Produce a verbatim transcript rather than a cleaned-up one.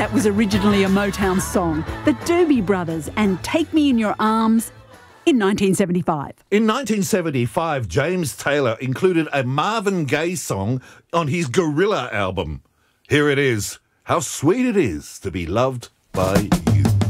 That was originally a Motown song, the Doobie Brothers and Take Me in Your Arms in nineteen seventy-five. In nineteen seventy-five, James Taylor included a Marvin Gaye song on his Gorilla album. Here it is, How Sweet It Is to Be Loved by You.